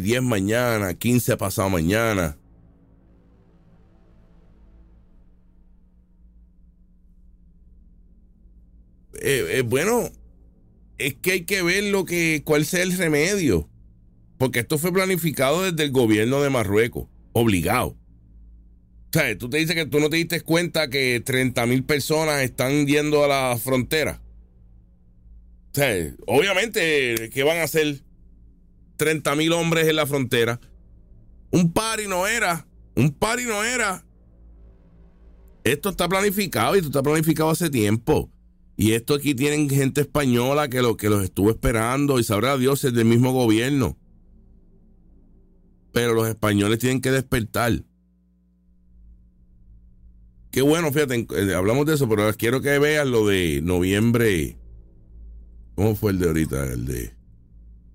10 mañana, 15 pasado mañana. Bueno, es que hay que ver cuál sea el remedio. Porque esto fue planificado desde el gobierno de Marruecos, obligado. O sea, tú te dices que tú no te diste cuenta que 30,000 personas están yendo a la frontera. O sea, obviamente, ¿qué van a hacer 30,000 hombres en la frontera? Un party no era. Esto está planificado y esto está planificado hace tiempo. Y esto aquí tienen gente española que los estuvo esperando y sabrá Dios es del mismo gobierno. Pero los españoles tienen que despertar. Qué bueno, fíjate, hablamos de eso, pero quiero que veas lo de noviembre. ¿Cómo fue el de ahorita? El de